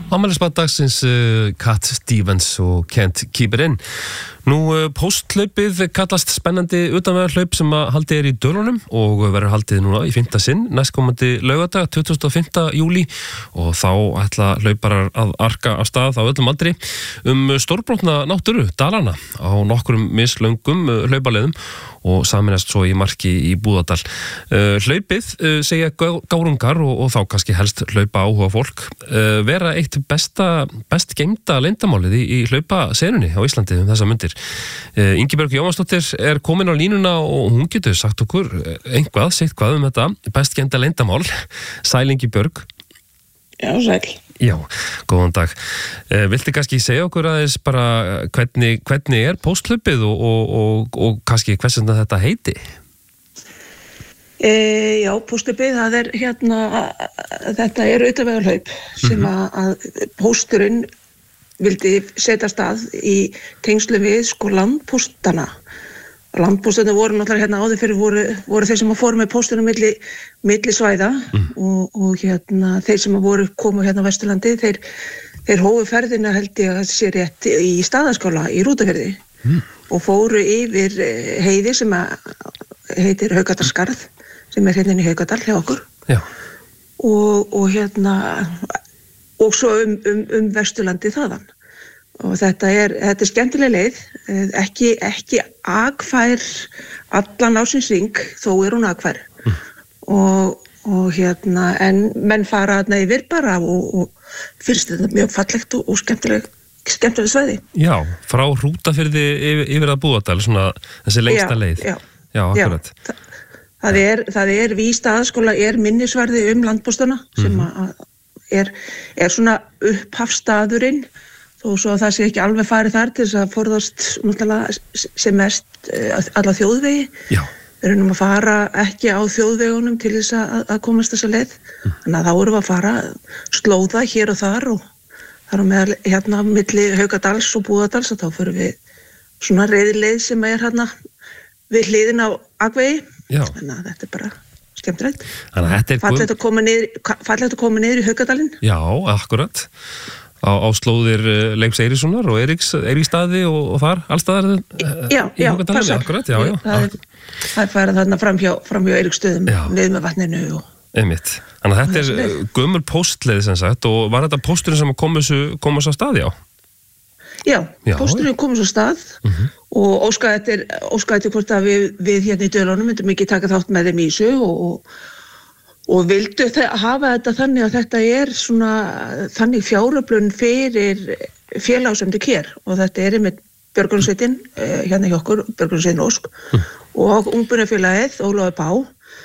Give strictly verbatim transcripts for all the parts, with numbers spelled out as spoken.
Afmælisbarn dagsins uh, Cat Stevens og Can't Keep It In. Nú, uh, pósthlaupið kallast spennandi utanvegarhlaup sem að haldið er í Dölunum og verður haldið núna í fimmta sinn næstkomandi laugardag, tuttugasta og fimmta júlí, og þá ætla hlauparar að arka af stað á öllum aldri um stórbrotna náttúru Dalana á nokkrum mislöngum uh, hlaupaleiðum og saminast svo í marki í Búðardal. Uh, hlaupið, uh, segja gárungar og, og þá kannski helst hlaupa áhuga fólk, uh, vera eitt besta, best geymda leyndamálið í, í hlaupasenunni á Íslandi um þessa mundir. Uh, Ingibjörg Jóhannsdóttir er komin á línuna og hún getur sagt okkur einhvað, seitt hvað um þetta best geymda leyndamál. Sæl Ingibjörg. Já, sæl. Já, góðan dag. Eh, viltu kannski segja okkur aðeins bara hvernig, hvernig er pósthlaupið og, og, og, og kannski hversum þetta heiti? E, já, pósthlaupið, það er hérna, þetta er utanvegarhlaup sem að, að pósturinn vildi setja stað í tengslu við sko landpóstana. Landpóstarnir voru náttúrulega hérna áður fyrir voru, voru þeir sem að fóru með póstunum milli, milli svæða mm. og, og hérna þeir sem að voru komu hérna á Vesturlandi, þeir, þeir hófu ferðina held ég að sé rétt í Staðarskála í Rútafirði mm. og fóru yfir heiði sem að heitir Haukadalsskarð sem er hérna í Haukadal hjá okkur Já. og, og hérna og svo um, um, um Vesturlandi þaðan. Og þetta er, þetta er skemmtileg leið, ekki, ekki akfær allan ásins ring, þó er hún akfær. Mm. Og, og hérna, en menn fara þarna yfir bara og, og finnst þetta mjög fallegt og, og skemmtileg, skemmtileg svæði. Já, frá Hrútafirði yfir, yfir að Búðardal, svona þessi lengsta leið. Já, já, akkurat. Já, það, það er, það er við Staðaskóla er minnisvarði um landpóstana sem mm. að er, er svona upphafsstaðurinn. Og svo það sé ekki alveg farið þar til þess að forðast náttúrulega sem mest alla þjóðvegi. Já. Við erum að fara ekki á þjóðvegunum til þess að, að komast þessa leið. Mm. Þannig að þá erum við að fara slóða hér og þar og þar á meðal hérna milli Haukadals og Búðardals og þá förum við svona reiðileið sem er hérna við hliðin á akvegi. Já. Þannig að þetta er bara skemmtilegt. Þannig að þetta er fallegt að koma niður, fallegt að koma niður í Haukadalinn. Já, akkurat. Á, á slóðir uh, Leifs Eiríkssonar og Eiríks, Eiríksstaði og, og þar, allstaðar já, já, passar. Akkurat, já, já. Það er, það er farið þarna framhjá, framhjá Eiríksstöðum, niður með vatninu og... Einmitt. Þannig að þetta er gömul póstleið sem sagt og var þetta pósturinn sem kom þessu, kom þessu á staði á? Já, já pósturinn kom þessu á stað uh-huh. og óskaði eftir, óskaði eftir hvort að við, við hérna í Dölunum myndum ekki taka þátt með þeim í þessu og, og Og vildu hafa þetta þannig að þetta er svona þannig fjáröflun fyrir félagsefndi kér og þetta er með Björgunarsveitin, hérna hjá okkur, Björgunarsveitin Ósk mm. og Ungmennafélagið, Ólafur Pá,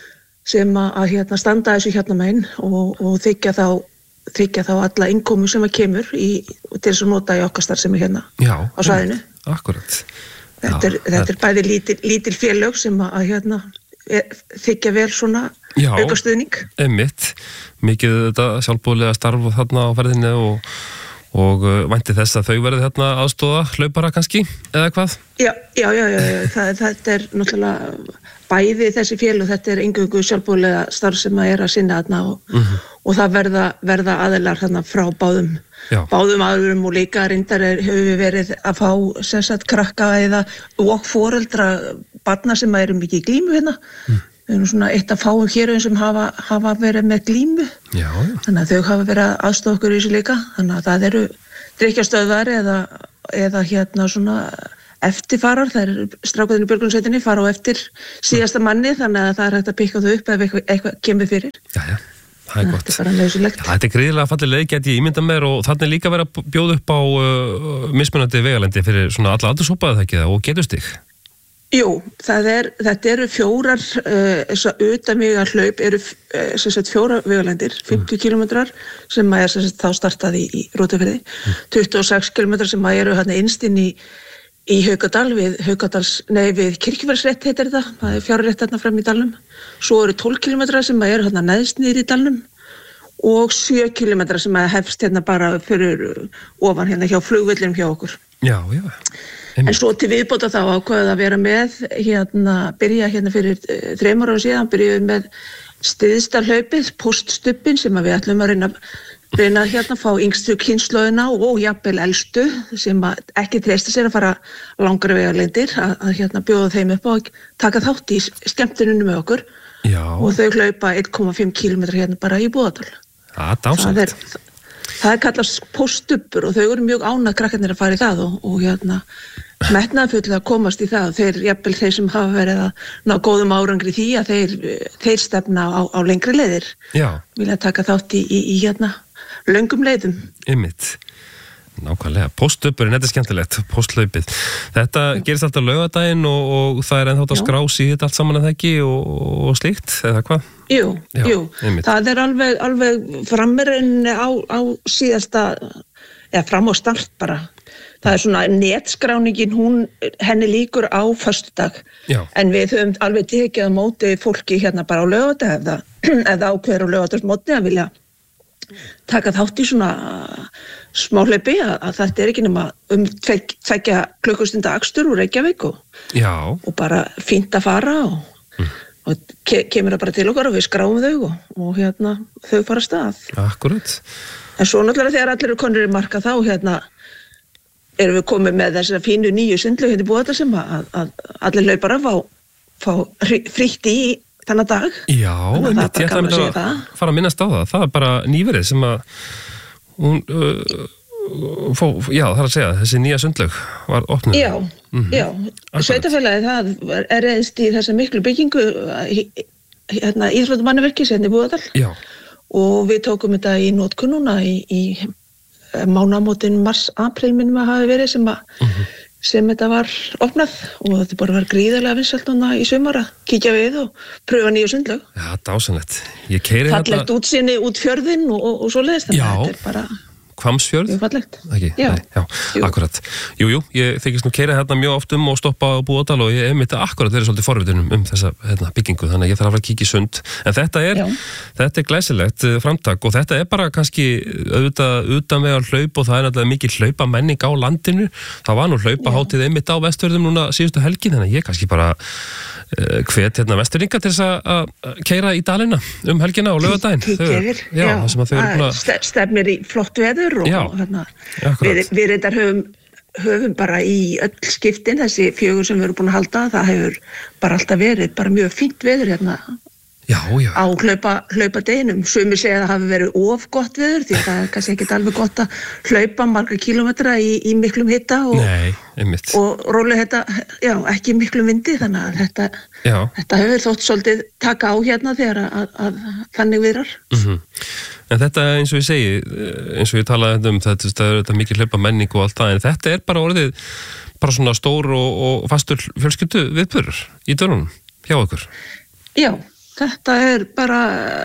sem að hérna standa þessu hérna megin og, og þykja þá, þykja þá alla innkomu sem að kemur í, til þess að nota í okkar starfsemi hérna Já, á svæðinu. Ja, akkurat. Þetta er, Já, þetta er bæði lítil, lítil félög sem að hérna þykja vel svona aukastuðning. Já, einmitt. Mikið þetta sjálfbóðlega starf þarna á ferðinni og, og vænti þess að þau verði þarna aðstóða hlaupara kannski, eða hvað? Já, já, já, já. Það, þetta er náttúrulega bæði þessi félög, þetta er eingöngu sjálfbóðlega starf sem að er að sinna þarna og, mm-hmm. og það verða, verða aðilar þarna frá báðum, já. Báðum aðurum og líka reyndar er, hefur við verið að fá sem sagt krakka eða og foreldra barna sem eru mikið í glímu hérna. Mm. Við erum svona eitt af fáum héruðum sem hafa, hafa verið með glímu. Já, já. Þannig að þau hafa verið að aðstoða okkur í þessu líka. Þannig að það eru drykkjastöðvar eða, eða hérna svona eftirfarar. Það eru strákarnir í Björgunarsveitinni fara á eftir síðasta manni þannig að það er hægt að pikka þau upp ef eitthvað, eitthvað kemur fyrir. Já, já. Það er gott. Þetta er bara nauðsynlegt. Já, þetta er gríðilega falleg leið, get ég ímynda mér og þarna er líka verið að bjóða upp á uh, mismunandi vegalendi fyrir svona alla aldurshópa og getustig. Jú, það er, þetta eru fjórar, uh, þess að utanvegar hlaup eru uh, sem sagt fjórar vegalendir, fimmtíu mm. kílómetrar sem að er sem sagt þá startað í, í Rútafirði, mm. tuttugu og sex kílómetrar sem að eru hérna innst inn í, í Haukadal við Haukadals, nei við Kirkjuferðsrétt heitir þetta, það er fjárrétt hérna fram í dalnum, svo eru tólf kílómetrar sem að eru hérna neðst niður í dalnum og sjö kílómetrar sem að hefst hérna bara fyrir ofan hérna hjá flugvellinum hjá okkur. Já, já. En svo til viðbóta þá ákveðið að vera með hérna, byrja hérna fyrir þreymur ára síðan, byrjuðum með styðsta hlaupið, póststubbin sem að við ætlum að reyna, reyna að hérna fá yngstu kynslóðina og, og jafnvel elstu sem að ekki treysta sér að fara langri vegalengdir að, að hérna bjóða þeim upp og taka þátt í skemmtuninu með okkur. Já. Og þau hlaupa einn komma fimm kílómetra hérna bara í Búðardal. Ja, það er Það er kallast póststubbur og þau eru mjög ánað krakkarnir að fara í það og, og hérna metnaðarfullir að komast í það. Þeir, jafnvel þeir sem hafa verið að ná góðum árangri því að þeir, þeir stefna á, á lengri leiðir. Já. Vilja taka þátt í, í, í hérna löngum leiðum. Einmitt. Nákvæmlega. Póststubburinn, þetta er skemmtilegt, póstlaupið. Þetta gerist alltaf laugardaginn og, og það er ennþátt að skrás í þetta allt saman að það ekki og, og slíkt, eða hvað? Jú, Já, jú. Einmitt. Það er alveg, alveg frammerinn á, á síðasta, eða fram á start bara. Það er svona netskráningin, hún, henni líkur á föstudag. Já. En við höfum alveg tekið á móti fólki hérna bara á laugardag eða, eða ákveður á laugardagsmótni að vilja taka þátt í svona smáhlaupi að, að þetta er ekki nema um tveggja klukkustunda akstur úr Reykjavík og, og bara fínt að fara og, mm. og ke kemur það bara til okkar og við skráum þau og, og hérna þau fara af stað. Akkurat. En svo náttúrulega þegar allir eru konur í marka þá hérna erum við komið með þessar fínu nýju sundlaug hérna í Búðardal sem að, að allir hlaupara fá, fá frítt í þannig dag. Já, en ég ætla að, að, að fara að minnast á það. Það er bara nýverið sem að hún, uh, fó, já, það er að segja, þessi nýja sundlaug var opnuð. Já, mm-hmm. já. Sveitafélagið það er reyðist í þessa miklu byggingu hérna íþróttamannavirkis hérna í Búðardal. Já. Og við tókum þetta í notkun núna í, í mánaðamótin mars-apríl minnum að hafi verið sem að mm-hmm. sem þetta var opnað og þetta bara var gríðarlega vinsælt núna í sumar að kíkja við og pröfa nýju sundlaug. Já, dásanlegt. Ég keyri þetta... Fallegt útsinni út fjörðinn og, og, og svoleiðis. Já, þetta er bara... Hvammsfjörð? Mjög fallegt. Ekki? Já. Nei, já, jú. Akkurat. Jú, jú, ég þykist nú keyra hérna mjög oft um og stoppa á Búðardal og ég hef mitt akkurat verið svolítið forvitunum um þessa hérna, byggingu, þannig að ég þarf að fara að kíkja í sund. En þetta er, þetta er glæsilegt framtak og þetta er bara kannski auðvitað utan við að hlaup og það er náttúrulega mikið hlaupa menning á landinu. Það var nú hlaupahátíð einmitt á Vestfjörðum núna síðustu helgi, þannig að ég kannski bara uh, hvet hérna Vestfjörðinga til þess að keyra í dalina um helgina og laugardaginn. Já, það sem að þau eru búin að stefnir í flott veður og hérna, við, við reyndar höfum, höfum bara í öll skiptin, þessi fjögur sem við erum búin að halda, það hefur bara alltaf verið bara mjög fínt veður hérna já, já. Á hlaupa, hlaupa deginum. Sumir segja að það hafi verið of gott veður því að það er kannski ekkert alveg gott að hlaupa marga kílómetra í, í miklum hita og, og rólega þetta, já, ekki miklum vindi þannig að þetta, þetta hefur þótt svolítið taka á hérna þegar að, að, að þannig viðrar. Mm-hmm. En þetta eins og ég segi, eins og ég talaði um þetta, þetta er þetta mikið hlaupa menning og allt það, en þetta er bara orðið bara svona stór og, og fastur fjölskyldu viðburður í dörunum hjá okkur. Já, þetta er bara,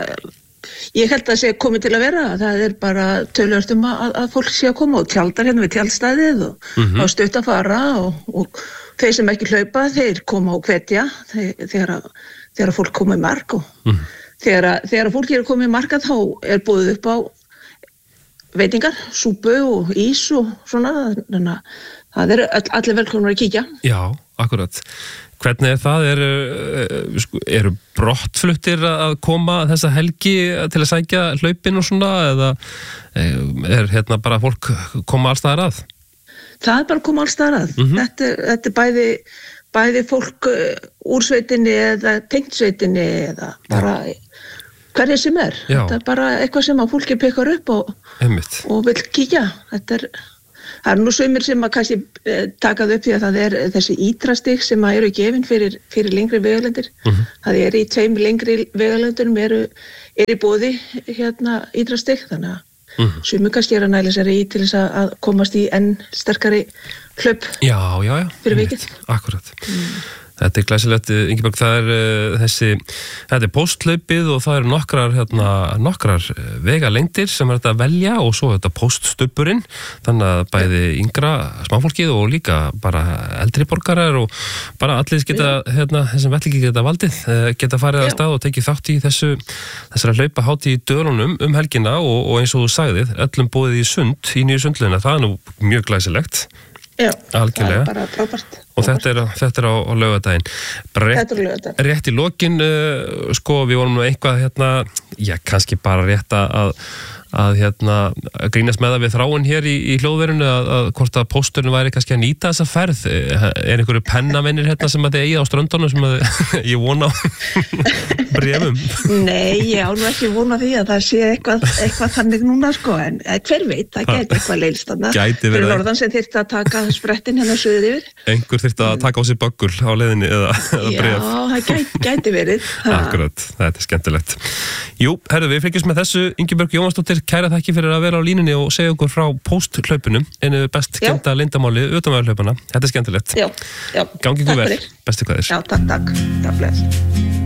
ég held að það sé komið til að vera, það er bara töluvert um að, að fólk sé að koma og tjaldar hérna við tjaldstæðið og, mm-hmm. og stutt að fara og, og þeir sem ekki hlaupa, þeir koma og hvetja þegar, þegar fólk koma í mark og mm-hmm. Þegar, þegar fólki eru komið í markað þá er búið upp á veitingar, súpu og ís og svona, þannig að það eru allir velkomnir að kíkja. Já, akkurat. Hvernig er það? Eru, eru brottfluttir að koma þessa helgi til að sækja hlaupin og svona, eða er hérna bara fólk koma alls staðar að? Það er bara að koma alls staðar að. Mm-hmm. Þetta, þetta er bæði bæði fólk úr sveitinni eða tengt sveitinni eða bara hverja sem er. Já. Þetta er bara eitthvað sem að fólki pekar upp og, og vil kíkja. Þetta er, það er nú sumir sem að kannski takað upp því að það er þessi ítrastig sem að eru gefin fyrir, fyrir lengri vegalendir. Mm-hmm. Það er í tveim lengri vegalendurum eru, eru í boði hérna ítrastig, þannig að mm-hmm. sumir kannski er að næla sér í til þess að komast í enn sterkari hlaup já, já, já. Fyrir vikið. Akkurat. Mm. Þetta er glæsilegt, Ingeborg, það er uh, þessi, þetta er pósthlaupið og það eru nokkrar, hérna, nokkrar vegalengdir sem er þetta að velja og svo þetta póststubburinn, þannig að bæði yngra smáfólkið og líka bara eldri borgarar og bara allir geta, hérna, þessum vellingi geta valdið, geta farið að stað og tekið þátt í þessu, þessara hlaupahátíð í dörunum um helgina og, og eins og þú sagðið, öllum boðið í sund, í nýju sundlaugina, það er nú mjög glæsilegt. Já, algjörlega. Það er bara frábært. Og þetta er, þetta er á, á laugardaginn. Rétt, þetta er laugardaginn. Rétt í lokin, uh, sko, við vorum nú eitthvað, hérna, já, kannski bara rétt að, að hérna, að grínast með það við þráin hér í, í hljóðverinu að, að hvort að pósturinn væri kannski að nýta þessa ferð. Er einhverju pennamennir hérna sem að þið eigið á ströndunum sem að ég vona á bréfum? Nei, ég á nú ekki vona því að það sé eitthvað, eitthvað þannig núna, sko, en hver veit, það gæti eitthvað leilst þarna. Gæti verið. Fyrir norðan sem þyrfti að taka sprettin hérna suður yfir. Einhver þyrfti að taka á sig böggul á leiðinni eða, eða bréf. Já, það gæti, gæti verið. Akkurat, þetta er skemmtilegt. Jú, herru, við fylgjumst með þessu. Ingibjörg Jóhannsdóttir, kæra þakki fyrir að vera á línunni og segja okkur frá pósthlaupunum, einu best kennda leyndamáli utanvegarhlaupana. Þetta er skemmtilegt. Já, já. Gangi ykkur vel. Bestu kveðir. Já, takk, takk. Takk, bless.